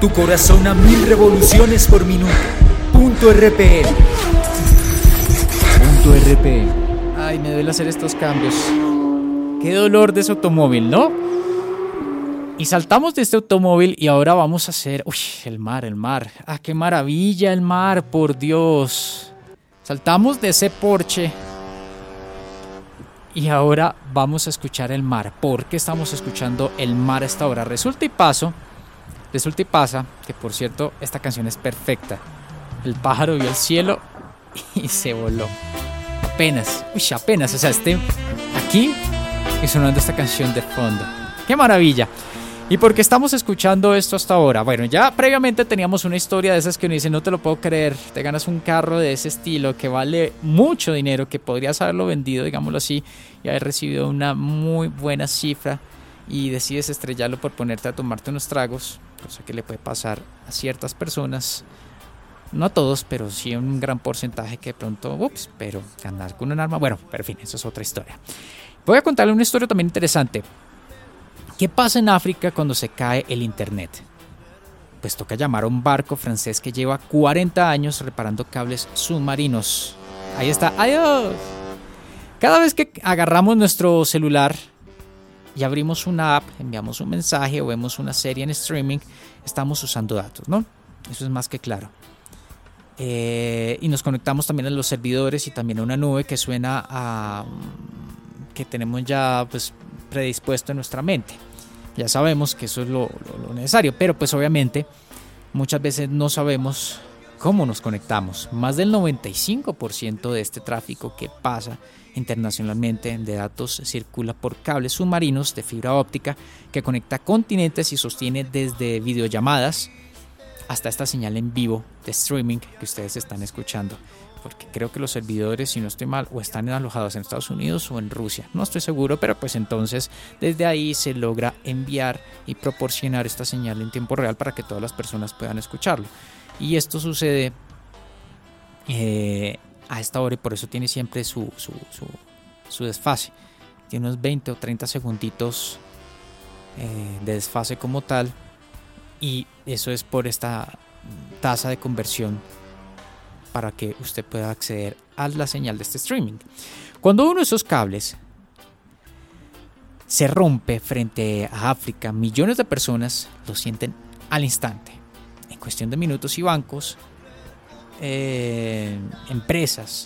Tu corazón a 1000 revoluciones por minuto. Punto RPM. Punto RPM. Ay, me duele hacer estos cambios. Qué dolor de ese automóvil, ¿no? Y saltamos de este automóvil y ahora vamos a hacer... Uy, el mar. Ah, qué maravilla el mar, por Dios. Saltamos de ese Porsche y ahora vamos a escuchar el mar. ¿Por qué estamos escuchando el mar a esta hora? Resulta y pasa que, por cierto, esta canción es perfecta. El pájaro vio el cielo y se voló. Apenas. O sea, aquí y sonando esta canción de fondo. ¡Qué maravilla! ¿Y por qué estamos escuchando esto hasta ahora? Bueno, ya previamente teníamos una historia de esas que uno dice, no te lo puedo creer, te ganas un carro de ese estilo que vale mucho dinero, que podrías haberlo vendido, digámoslo así, y haber recibido una muy buena cifra y decides estrellarlo por ponerte a tomarte unos tragos, cosa que le puede pasar a ciertas personas, no a todos, pero sí a un gran porcentaje que de pronto, pero andar con un arma, bueno, pero en fin, eso es otra historia. Voy a contarle una historia también interesante. ¿Qué pasa en África cuando se cae el internet? Pues toca llamar a un barco francés que lleva 40 años reparando cables submarinos. Ahí está, ¡adiós! Cada vez que agarramos nuestro celular y abrimos una app, enviamos un mensaje o vemos una serie en streaming, estamos usando datos, ¿no? Eso es más que claro. Y nos conectamos también a los servidores y también a una nube que suena a... que tenemos ya pues predispuesto en nuestra mente. Ya sabemos que eso es lo necesario, pero pues obviamente muchas veces no sabemos cómo nos conectamos. Más del 95% de este tráfico que pasa internacionalmente de datos circula por cables submarinos de fibra óptica que conecta continentes y sostiene desde videollamadas hasta esta señal en vivo de streaming que ustedes están escuchando. Porque creo que los servidores, si no estoy mal, o están alojados en Estados Unidos o en Rusia. No estoy seguro, pero pues entonces desde ahí se logra enviar y proporcionar esta señal en tiempo real para que todas las personas puedan escucharlo. Y esto sucede a esta hora y por eso tiene siempre su desfase. Tiene unos 20 o 30 segunditos de desfase como tal. Y eso es por esta tasa de conversión para que usted pueda acceder a la señal de este streaming. Cuando uno de esos cables se rompe frente a África, millones de personas lo sienten al instante. En cuestión de minutos y bancos, empresas,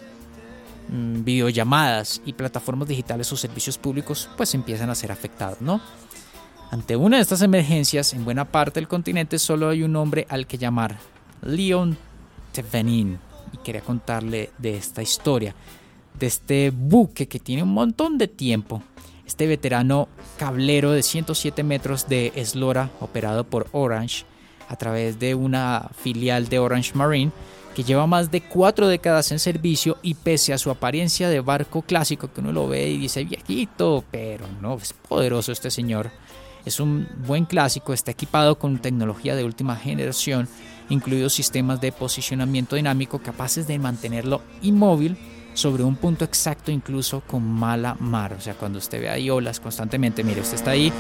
videollamadas y plataformas digitales o servicios públicos pues empiezan a ser afectados, ¿no? Ante una de estas emergencias, en buena parte del continente solo hay un hombre al que llamar: Leon Thevenin. Y quería contarle de esta historia, de este buque que tiene un montón de tiempo. Este veterano cablero de 107 metros de eslora, operado por Orange a través de una filial de Orange Marine, que lleva más de 4 décadas en servicio y pese a su apariencia de barco clásico, que uno lo ve y dice viejito, pero no, es poderoso este señor. Es un buen clásico, está equipado con tecnología de última generación, incluidos sistemas de posicionamiento dinámico capaces de mantenerlo inmóvil sobre un punto exacto, incluso con mala mar. O sea, cuando usted ve ahí olas constantemente, mire, usted está ahí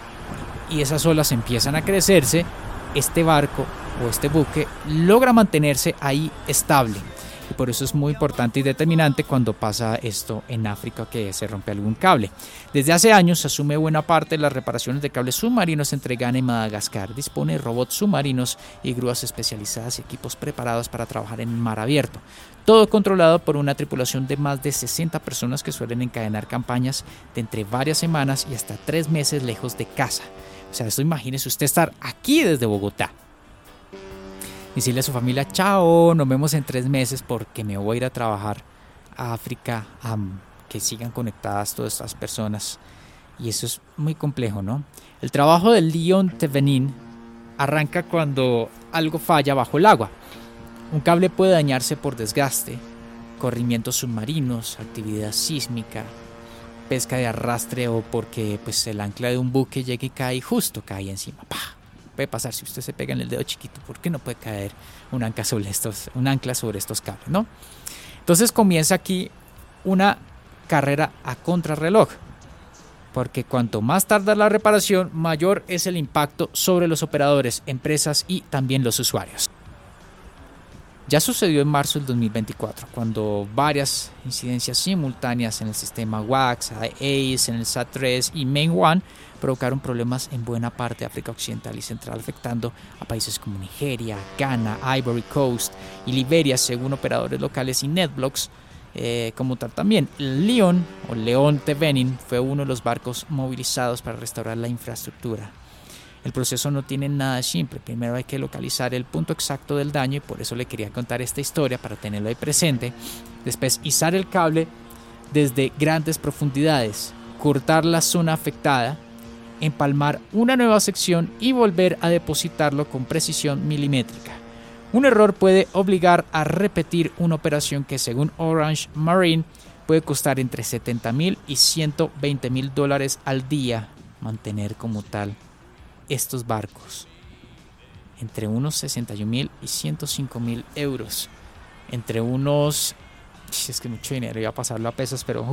y esas olas empiezan a crecerse, este barco o este buque logra mantenerse ahí estable. Y por eso es muy importante y determinante cuando pasa esto en África, que se rompe algún cable. Desde hace años se asume buena parte de las reparaciones de cables submarinos entre Ghana y Madagascar. Dispone de robots submarinos y grúas especializadas y equipos preparados para trabajar en mar abierto. Todo controlado por una tripulación de más de 60 personas que suelen encadenar campañas de entre varias semanas y hasta 3 meses lejos de casa. O sea, esto imagínese usted estar aquí desde Bogotá. Decirle a su familia, chao, nos vemos en 3 meses porque me voy a ir a trabajar a África, que sigan conectadas todas estas personas. Y eso es muy complejo, ¿no? El trabajo del Leon Thevenin arranca cuando algo falla bajo el agua. Un cable puede dañarse por desgaste, corrimientos submarinos, actividad sísmica, pesca de arrastre o porque pues, el ancla de un buque llega y cae y justo cae encima. ¡Pah! Puede pasar si usted se pega en el dedo chiquito, ¿por qué no puede caer un ancla sobre estos cables, ¿no? Entonces comienza aquí una carrera a contrarreloj. porque cuanto más tarda la reparación, mayor es el impacto sobre los operadores, empresas y también los usuarios. Ya sucedió en marzo del 2024, cuando varias incidencias simultáneas en el sistema WACS, ACE, en el SAT-3 y Main-1 provocaron problemas en buena parte de África Occidental y Central, afectando a países como Nigeria, Ghana, Ivory Coast y Liberia, según operadores locales y NetBlocks. Como tal también, Leon Thevenin fue uno de los barcos movilizados para restaurar la infraestructura. El proceso no tiene nada simple. Primero hay que localizar el punto exacto del daño y por eso le quería contar esta historia para tenerlo ahí presente. Después izar el cable desde grandes profundidades, cortar la zona afectada, empalmar una nueva sección y volver a depositarlo con precisión milimétrica. Un error puede obligar a repetir una operación que, según Orange Marine, puede costar entre $70,000 y $120,000 al día mantener como tal estos barcos, entre unos 61,000 y 105,000 euros, entre unos, es que mucho dinero, iba a pasarlo a pesos, pero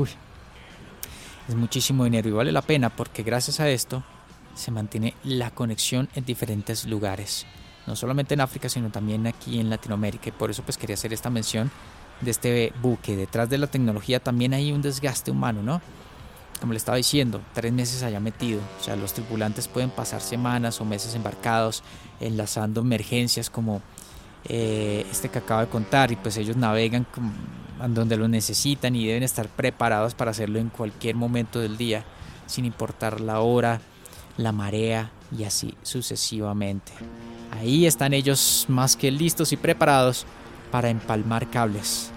es muchísimo dinero y vale la pena porque gracias a esto se mantiene la conexión en diferentes lugares, no solamente en África sino también aquí en Latinoamérica, y por eso pues quería hacer esta mención de este buque. Detrás de la tecnología también hay un desgaste humano, ¿no? Como le estaba diciendo, 3 meses allá metido. O sea, los tripulantes pueden pasar semanas o meses embarcados, enlazando emergencias como este que acabo de contar. Y pues ellos navegan donde lo necesitan y deben estar preparados para hacerlo en cualquier momento del día, sin importar la hora, la marea y así sucesivamente. Ahí están ellos más que listos y preparados para empalmar cables.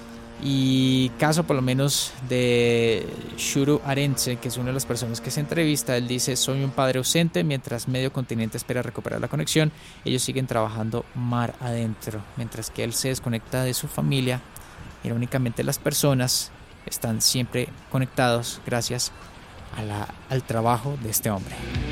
Y caso por lo menos de Shuru Arendse, que es una de las personas que se entrevista, él dice: soy un padre ausente mientras medio continente espera recuperar la conexión. Ellos siguen trabajando mar adentro, mientras que él se desconecta de su familia. Irónicamente, las personas están siempre conectados gracias al trabajo de este hombre.